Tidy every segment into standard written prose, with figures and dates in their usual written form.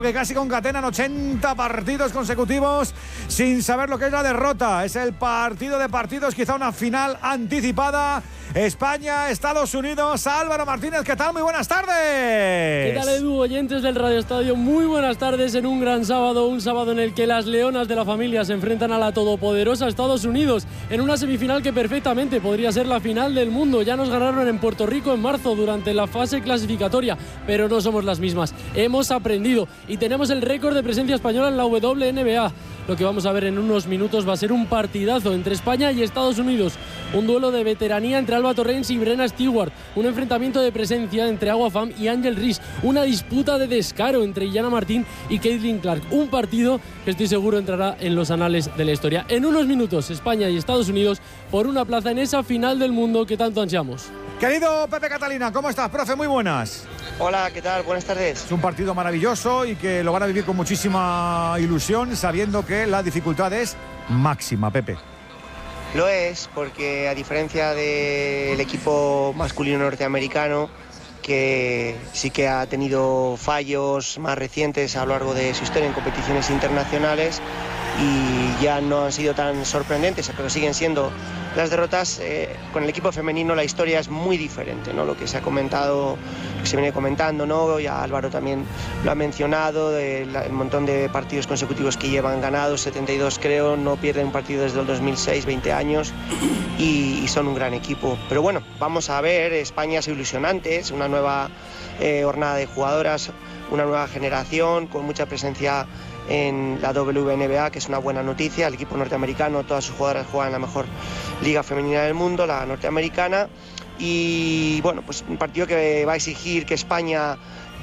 Que casi concatenan 80 partidos consecutivos sin saber lo que es la derrota. Es el partido de partidos, quizá una final anticipada. España, Estados Unidos. Álvaro Martínez, ¿qué tal? Muy buenas tardes. ¿Qué tal, Edu? Oyentes del Radio Estadio, muy buenas tardes en un gran sábado. Un sábado en el que las leonas de la familia se enfrentan a la todopoderosa Estados Unidos en una semifinal que perfectamente podría ser la final del mundo. Ya nos ganaron en Puerto Rico en marzo durante la fase clasificatoria, pero no somos las mismas. Hemos aprendido y tenemos el récord de presencia española en la WNBA. Lo que vamos a ver en unos minutos va a ser un partidazo entre España y Estados Unidos. Un duelo de veteranía entre Alba Torrens y Breanna Stewart. Un enfrentamiento de presencia entre Agua Pham y Angel Reese. Una disputa de descaro entre Illana Martín y Caitlin Clark. Un partido que estoy seguro entrará en los anales de la historia. En unos minutos, España y Estados Unidos por una plaza en esa final del mundo que tanto ansiamos. Querido Pepe Catalina, ¿cómo estás, profe? Muy buenas. Hola, ¿qué tal? Buenas tardes. Es un partido maravilloso y que lo van a vivir con muchísima ilusión, sabiendo que la dificultad es máxima, Pepe. Lo es, porque a diferencia del equipo masculino norteamericano, que sí que ha tenido fallos más recientes a lo largo de su historia en competiciones internacionales y ya no han sido tan sorprendentes, pero siguen siendo las derrotas, con el equipo femenino la historia es muy diferente, ¿no? Lo que se ha comentado, lo que se viene comentando, ¿no? Ya Álvaro también lo ha mencionado, el montón de partidos consecutivos que llevan ganados, 72 creo, no pierden un partido desde el 2006, 20 años, y son un gran equipo. Pero bueno, vamos a ver, España es ilusionante, es una nueva hornada de jugadoras, una nueva generación con mucha presencia en la WNBA, que es una buena noticia. El equipo norteamericano, todas sus jugadoras juegan en la mejor liga femenina del mundo, la norteamericana, y bueno, pues un partido que va a exigir que España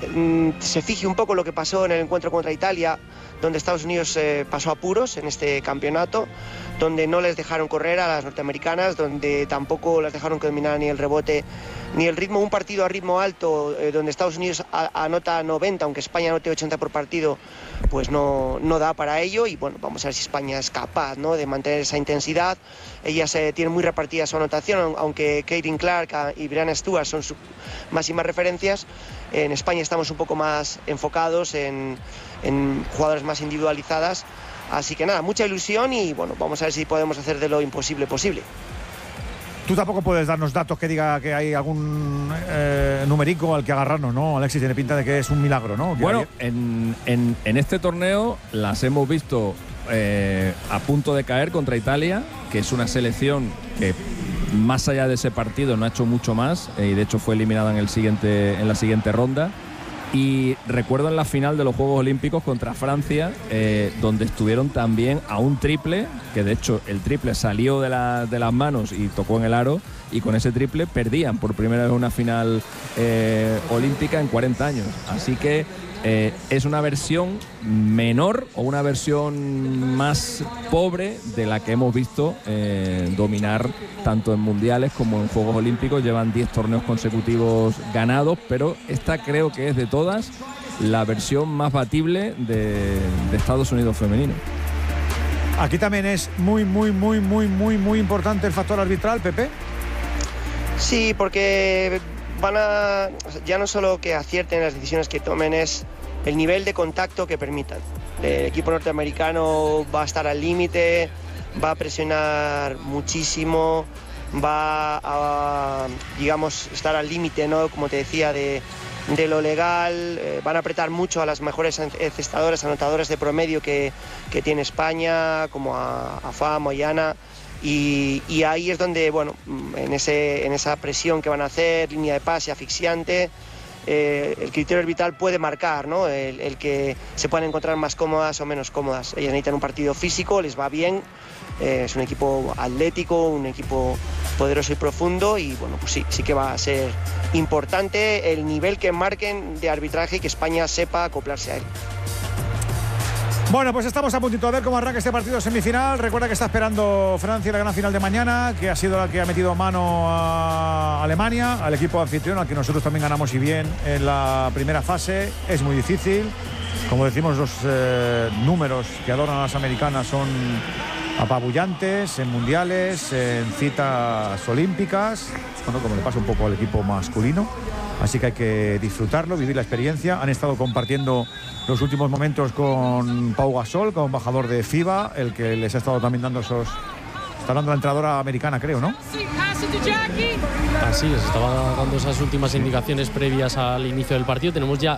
se fije un poco lo que pasó en el encuentro contra Italia, donde Estados Unidos pasó apuros en este campeonato, donde no les dejaron correr a las norteamericanas, donde tampoco les dejaron que dominaran ni el rebote ni el ritmo. Un partido a ritmo alto, donde Estados Unidos anota 90, aunque España anote 80 por partido, pues no da para ello. Y bueno, vamos a ver si España es capaz, ¿no?, de mantener esa intensidad. Ellas tienen muy repartida su anotación, aunque Caitlin Clark y Breanna Stewart son sus máximas referencias. En España estamos un poco más enfocados en jugadoras más individualizadas. Así que nada, mucha ilusión y bueno, vamos a ver si podemos hacer de lo imposible posible. Tú tampoco puedes darnos datos que diga que hay algún numerico al que agarrarnos, ¿no? Alexis, tiene pinta de que es un milagro, ¿no? Bueno, en este torneo las hemos visto a punto de caer contra Italia, que es una selección que más allá de ese partido no ha hecho mucho más, y de hecho fue eliminada en la siguiente ronda. Y recuerdo en la final de los Juegos Olímpicos contra Francia, donde estuvieron también a un triple, que de hecho el triple salió de las manos y tocó en el aro, y con ese triple perdían por primera vez una final olímpica en 40 años. Así que es una versión menor o una versión más pobre de la que hemos visto dominar tanto en mundiales como en Juegos Olímpicos. Llevan 10 torneos consecutivos ganados, pero esta creo que es de todas la versión más batible de Estados Unidos femenino. Aquí también es muy importante el factor arbitral, Pepe. Sí, porque ya no solo que acierten las decisiones que tomen, es el nivel de contacto que permitan. El equipo norteamericano va a estar al límite, va a presionar muchísimo, va a, digamos, estar al límite, ¿no?, como te decía, de lo legal. Van a apretar mucho a las mejores encestadoras, anotadoras de promedio que tiene España, como a Pham o Illana. Y ahí es donde, bueno, en esa presión que van a hacer, línea de pase asfixiante, el criterio arbitral puede marcar, ¿no?, el que se puedan encontrar más cómodas o menos cómodas. Ellas necesitan un partido físico, les va bien, es un equipo atlético, un equipo poderoso y profundo, y bueno, pues sí que va a ser importante el nivel que marquen de arbitraje y que España sepa acoplarse a él. Bueno, pues estamos a puntito de ver cómo arranca este partido semifinal. Recuerda que está esperando Francia la gran final de mañana, que ha sido la que ha metido mano a Alemania, al equipo anfitrión, al que nosotros también ganamos y bien en la primera fase. Es muy difícil. Como decimos, los números que adornan a las americanas son apabullantes en mundiales, en citas olímpicas, bueno, como le pasa un poco al equipo masculino. Así que hay que disfrutarlo, vivir la experiencia. Han estado compartiendo los últimos momentos con Pau Gasol, como embajador de FIBA, el que les ha estado también dando esos... Está hablando la entrenadora americana, creo, ¿no? Así es, estaba dando esas últimas indicaciones previas al inicio del partido. Tenemos ya